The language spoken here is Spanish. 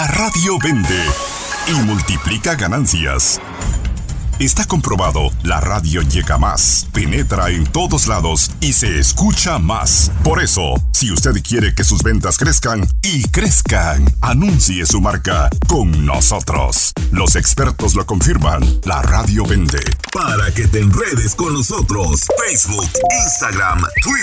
La radio vende y multiplica ganancias. Está comprobado, la radio llega más, penetra en todos lados y se escucha más. Por eso, si usted quiere que sus ventas crezcan y crezcan, anuncie su marca con nosotros. Los expertos lo confirman, la radio vende. Para que te enredes con nosotros, Facebook, Instagram, Twitter.